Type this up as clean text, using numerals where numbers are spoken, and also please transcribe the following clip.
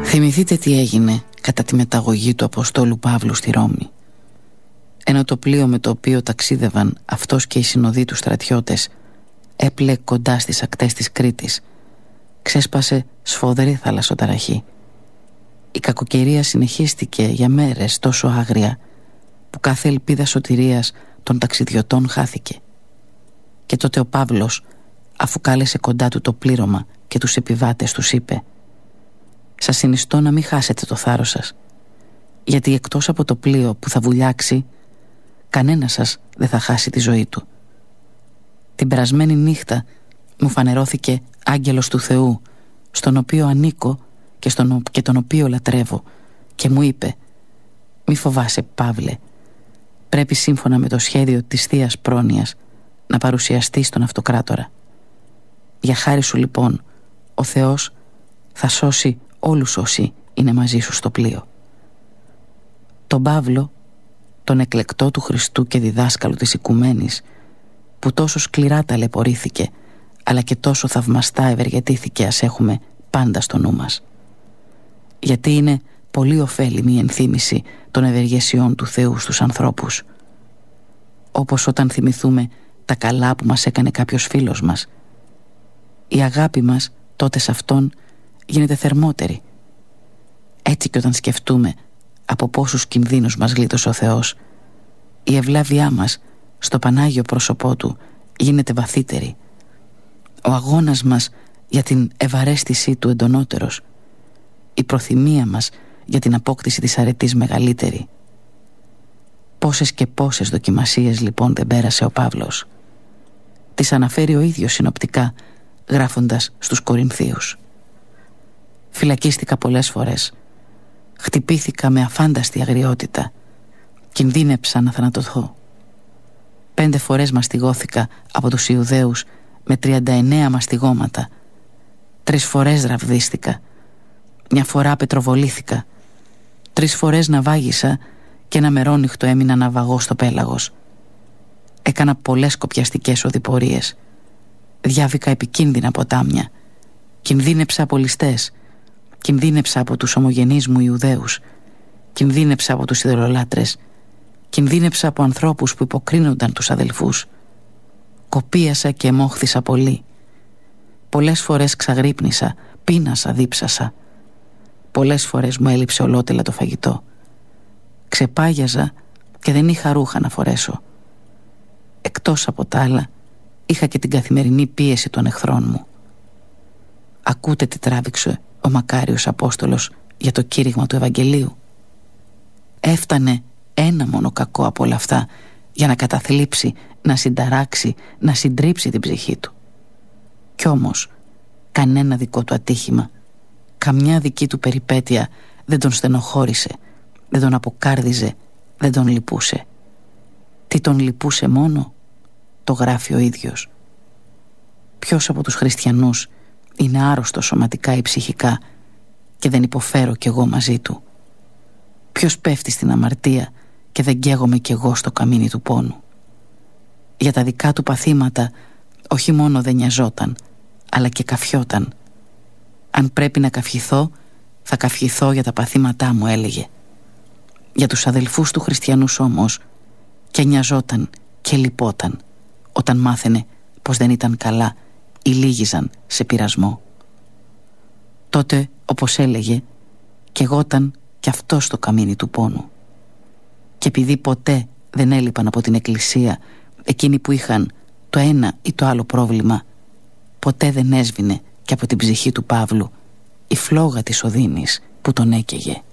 Θυμηθείτε τι έγινε κατά τη μεταγωγή του Αποστόλου Παύλου στη Ρώμη. Ενώ το πλοίο με το οποίο ταξίδευαν αυτός και οι συνοδοί του στρατιώτες έπλεε κοντά στις ακτές της Κρήτης, ξέσπασε σφοδρή θαλασσοταραχή. Η κακοκαιρία συνεχίστηκε για μέρες τόσο άγρια που κάθε ελπίδα σωτηρίας των ταξιδιωτών χάθηκε. Και τότε ο Παύλος, αφού κάλεσε κοντά του το πλήρωμα και τους επιβάτες, τους είπε: «Σας συνιστώ να μην χάσετε το θάρρος σας, γιατί εκτός από το πλοίο που θα βουλιάξει, κανένας σας δεν θα χάσει τη ζωή του. Την περασμένη νύχτα μου φανερώθηκε άγγελος του Θεού, στον οποίο ανήκω και τον οποίο λατρεύω, και μου είπε: «Μη φοβάσαι, Παύλε, πρέπει σύμφωνα με το σχέδιο της Θείας Πρόνοιας να παρουσιαστείς στον Αυτοκράτορα. Για χάρη σου λοιπόν ο Θεός θα σώσει όλους όσοι είναι μαζί σου στο πλοίο». Τον Παύλο, τον εκλεκτό του Χριστού και διδάσκαλο της οικουμένης, που τόσο σκληρά ταλαιπωρήθηκε αλλά και τόσο θαυμαστά ευεργετήθηκε, ας έχουμε πάντα στο νου μας. Γιατί είναι πολύ ωφέλιμη η ενθύμηση των ευεργεσιών του Θεού στους ανθρώπους. Όπως όταν θυμηθούμε τα καλά που μας έκανε κάποιος φίλος μας, η αγάπη μας τότε σε αυτόν γίνεται θερμότερη. Έτσι και όταν σκεφτούμε από πόσους κινδύνους μας γλίτωσε ο Θεός, η ευλάβειά μας στο Πανάγιο πρόσωπό του γίνεται βαθύτερη. Ο αγώνας μας για την ευαρέστησή του εντονότερος, η προθυμία μας για την απόκτηση της αρετής μεγαλύτερη. Πόσες και πόσες δοκιμασίες λοιπόν δεν πέρασε ο Παύλος. Τις αναφέρει ο ίδιος συνοπτικά, γράφοντας στους Κορινθίους: «Φυλακίστηκα πολλές φορές, χτυπήθηκα με αφάνταστη αγριότητα, κινδύνεψα να θανατωθώ. 5 φορές μαστιγώθηκα από τους Ιουδαίους με 39 μαστιγώματα. 3 φορές ραβδίστηκα. 1 φορά πετροβολήθηκα. 3 φορές ναυάγησα και ένα μερόνυχτο έμεινα ναυαγός στο πέλαγος. Έκανα πολλές κοπιαστικές οδηπορίες. Διάβηκα επικίνδυνα ποτάμια. Κινδύνεψα από ληστές. Κινδύνεψα από τους ομογενείς μου Ιουδαίους. Κινδύνεψα από τους ειδωλολάτρες. Κινδύνεψα από ανθρώπους που υποκρίνονταν τους αδελφούς. Κοπίασα και μόχθησα πολύ. Πολλές φορές ξαγρύπνησα, πείνασα, δίψασα. Πολλές φορές μου έλειψε ολότελα το φαγητό. Ξεπάγιαζα και δεν είχα ρούχα να φορέσω. Εκτός από τα άλλα, είχα και την καθημερινή πίεση των εχθρών μου». Ακούτε τι τράβηξε ο μακάριος Απόστολος για το κήρυγμα του Ευαγγελίου. Έφτανε ένα μόνο κακό από όλα αυτά για να καταθλίψει, να συνταράξει, να συντρίψει την ψυχή του. Κι όμως κανένα δικό του ατύχημα, καμιά δική του περιπέτεια δεν τον στενοχώρησε, δεν τον αποκάρδιζε, δεν τον λυπούσε. Τι τον λυπούσε μόνο? Το γράφει ο ίδιος. Ποιος από τους χριστιανούς είναι άρρωστος σωματικά ή ψυχικά και δεν υποφέρω κι εγώ μαζί του? Ποιος πέφτει στην αμαρτία και δεν καίγομαι κι εγώ στο καμίνι του πόνου? Για τα δικά του παθήματα όχι μόνο δεν νοιαζόταν, αλλά και καφιόταν. «Αν πρέπει να καυχηθώ, θα καυχηθώ για τα παθήματά μου», έλεγε. Για τους αδελφούς του χριστιανούς όμως και νοιαζόταν και λυπόταν όταν μάθαινε πως δεν ήταν καλά ή λύγιζαν σε πειρασμό. Τότε, όπως έλεγε, καιγόταν κι αυτό στο καμίνι του πόνου. Και επειδή ποτέ δεν έλειπαν από την εκκλησία εκείνοι που είχαν το ένα ή το άλλο πρόβλημα, ποτέ δεν έσβηνε και από την ψυχή του Παύλου η φλόγα της οδύνης που τον έκαιγε.